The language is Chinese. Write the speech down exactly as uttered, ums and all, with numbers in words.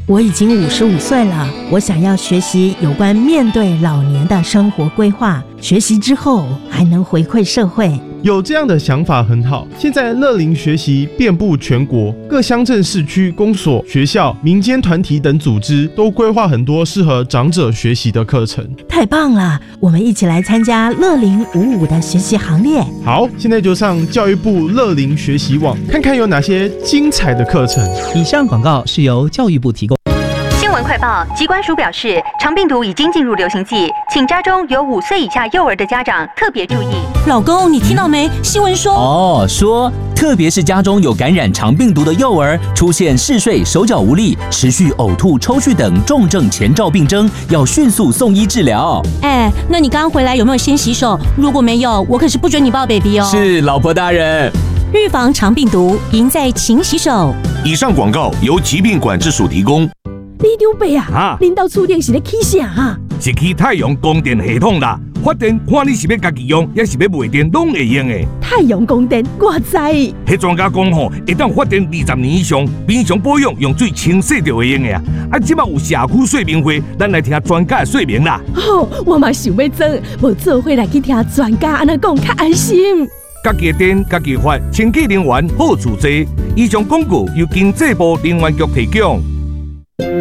我已经五十五岁了，我想要学习有关面对老年的生活规划，学习之后还能回馈社会。 有这样的想法很好。现在乐龄学习遍布全国，各乡镇市区公所、学校、民间团体等组织都规划很多适合长者学习的课程。 太棒了，我们一起来参加乐龄五五的学习行列。 好，现在就上教育部乐龄学习网，看看有哪些精彩的课程。 以上广告是由教育部提供。 新闻快报，疾管署表示，肠病毒已经进入流行季，请家中有五岁以下幼儿的家长特别注意。 老公，你听到没？新闻说哦，说特别是家中有感染肠病毒的幼儿，出现嗜睡、手脚无力、持续呕吐、抽搐等重症前兆病征，要迅速送医治疗。 哎，那你刚刚回来有没有先洗手？如果没有，我可是不准你抱 baby 哦。 是，老婆大人。 预防肠病毒，赢在勤洗手。 以上广告由疾病管制署提供。 李长伯啊，恁家厝顶是咧起啥啊？ 是起太阳光电系统啦，发电看你是要家己用，还是要卖电，拢会用的。 太阳光电，我知。 迄专家讲吼，会当发电二十年以上，平常保养用水清洗就会用的啊。啊，即马有社区说明会，咱来听专家的说明啦。 好，我嘛想要装，无做伙来去听专家安尼讲，较安心。 家己的电，家己发，清洁能源好处多。以上广告由经济部能源局提供。